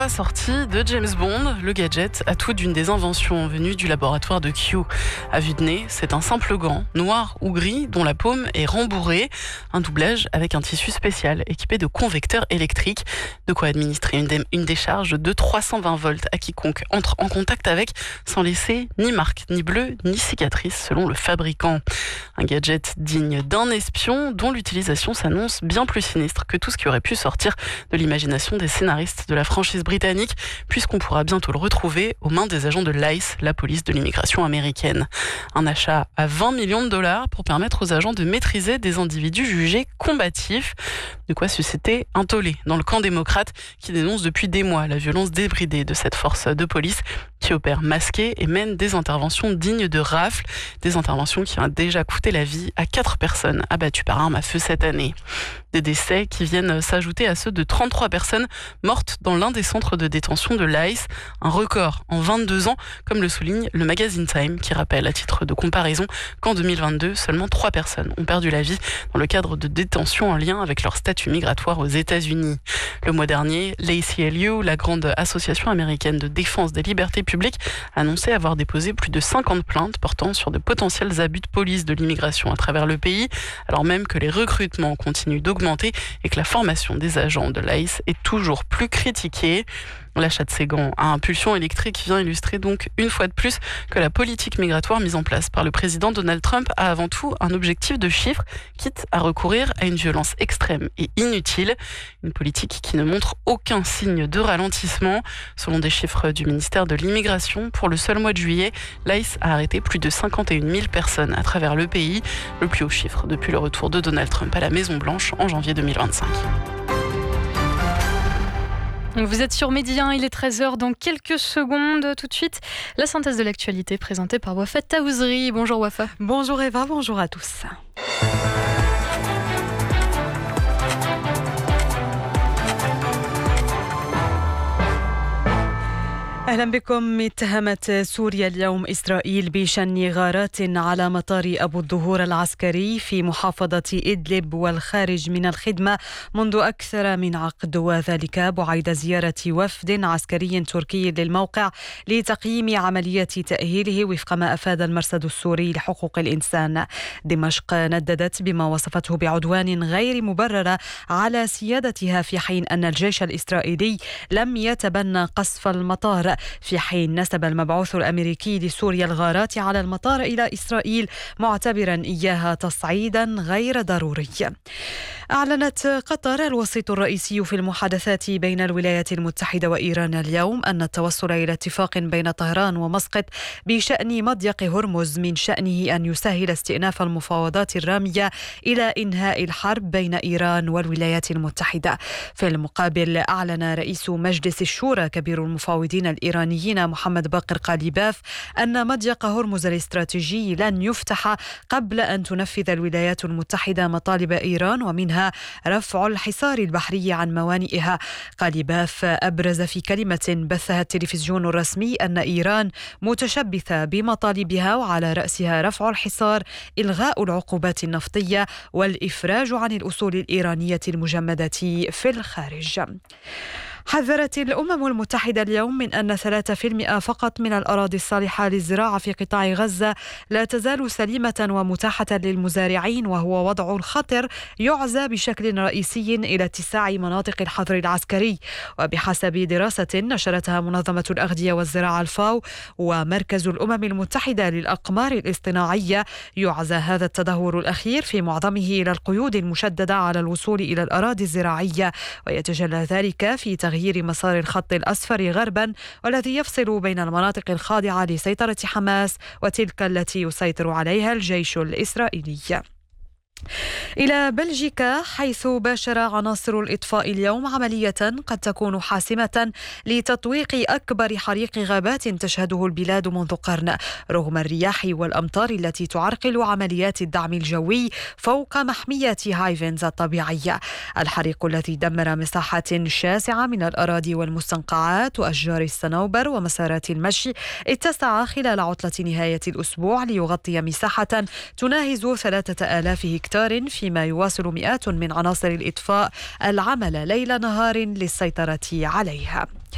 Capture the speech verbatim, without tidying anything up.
Sortie de James Bond, le gadget a tout d'une des inventions venues du laboratoire de Q. À vue de nez, c'est un simple gant, noir ou gris, dont la paume est rembourrée. Un doublage avec un tissu spécial équipé de convecteurs électriques. De quoi administrer une, dé- une décharge de trois cent vingt volts à quiconque entre en contact avec, sans laisser ni marque, ni bleu, ni cicatrice, selon le fabricant. Un gadget digne d'un espion, dont l'utilisation s'annonce bien plus sinistre que tout ce qui aurait pu sortir de l'imagination des scénaristes de la franchise britannique, puisqu'on pourra bientôt le retrouver aux mains des agents de l'I C E, la police de l'immigration américaine. Un achat à vingt millions de dollars pour permettre aux agents de maîtriser des individus jugés combatifs. De quoi susciter un tollé dans le camp démocrate qui dénonce depuis des mois la violence débridée de cette force de police qui opère masquée et mène des interventions dignes de rafles. Des interventions qui ont déjà coûté la vie à quatre personnes abattues par arme à feu cette année. Des décès qui viennent s'ajouter à ceux de trente-trois personnes mortes dans l'un des centres de détention de l'I C E. Un record en vingt-deux ans, comme le souligne le magazine Time, qui rappelle à titre de comparaison qu'en deux mille vingt-deux, seulement trois personnes ont perdu la vie dans le cadre de détention en lien avec leur statut migratoire aux États-Unis. Le mois dernier, l'A C L U, la grande association américaine de défense des libertés publiques, annonçait avoir déposé plus de cinquante plaintes portant sur de potentiels abus de police de l'immigration à travers le pays, alors même que les recrutements continuent d'augmenter et que la formation des agents de l'I C E est toujours plus critiquée. L'achat de ces gants à impulsion électrique vient illustrer donc une fois de plus que la politique migratoire mise en place par le président Donald Trump a avant tout un objectif de chiffres, quitte à recourir à une violence extrême et inutile. Une politique qui ne montre aucun signe de ralentissement. Selon des chiffres du ministère de l'Immigration, pour le seul mois de juillet, l'I C E a arrêté plus de cinquante et une mille personnes à travers le pays, le plus haut chiffre depuis le retour de Donald Trump à la Maison-Blanche en janvier deux mille vingt-cinq. Vous êtes sur Midi un, il est treize heures dans quelques secondes. Tout de suite, la synthèse de l'actualité présentée par Wafa Taouzri. Bonjour Wafa. Bonjour Eva, bonjour à tous. أهلا بكم. اتهمت سوريا اليوم إسرائيل بشن غارات على مطار أبو الظهور العسكري في محافظة إدلب والخارج من الخدمة منذ أكثر من عقد، وذلك بعد زيارة وفد عسكري تركي للموقع لتقييم عملية تأهيله وفق ما أفاد المرصد السوري لحقوق الإنسان. دمشق نددت بما وصفته بعدوان غير مبرر على سيادتها، في حين أن الجيش الإسرائيلي لم يتبنى قصف المطار، في حين نسب المبعوث الأمريكي لسوريا الغارات على المطار إلى إسرائيل معتبرا إياها تصعيدا غير ضروري. أعلنت قطر الوسيط الرئيسي في المحادثات بين الولايات المتحدة وإيران اليوم أن التوصل إلى اتفاق بين طهران ومسقط بشأن مضيق هرمز من شأنه أن يسهل استئناف المفاوضات الرامية إلى إنهاء الحرب بين إيران والولايات المتحدة. في المقابل، أعلن رئيس مجلس الشورى كبير المفاوضين الإيرانيين محمد باقر قاليباف أن مضيق هرمز الاستراتيجي لن يفتح قبل أن تنفذ الولايات المتحدة مطالب إيران، ومنها رفع الحصار البحري عن موانئها. قاليباف أبرز في كلمة بثها التلفزيون الرسمي أن إيران متشبثة بمطالبها، وعلى رأسها رفع الحصار، إلغاء العقوبات النفطية، والإفراج عن الأصول الإيرانية المجمدة في الخارج. حذرت الأمم المتحدة اليوم من أن ثلاثة بالمئة فقط من الأراضي الصالحة للزراعة في قطاع غزة لا تزال سليمة ومتاحة للمزارعين، وهو وضع الخطر يعزى بشكل رئيسي إلى اتساع مناطق الحظر العسكري. وبحسب دراسة نشرتها منظمة الأغذية والزراعة الفاو ومركز الأمم المتحدة للأقمار الاصطناعية، يعزى هذا التدهور الأخير في معظمه إلى القيود المشددة على الوصول إلى الأراضي الزراعية، ويتجلى ذلك في تغيير مسار الخط الأصفر غربا، والذي يفصل بين المناطق الخاضعة لسيطرة حماس وتلك التي يسيطر عليها الجيش الإسرائيلي. إلى بلجيكا، حيث باشر عناصر الإطفاء اليوم عملية قد تكون حاسمة لتطويق أكبر حريق غابات تشهده البلاد منذ قرن، رغم الرياح والأمطار التي تعرقل عمليات الدعم الجوي فوق محمية هايفنز الطبيعية. الحريق الذي دمر مساحات شاسعة من الأراضي والمستنقعات وأشجار الصنوبر ومسارات المشي اتسع خلال عطلة نهاية الأسبوع ليغطي مساحة تناهز ثلاثة آلاف هكتار، فيما يواصل مئات من عناصر الإطفاء العمل ليل نهار للسيطرة عليها.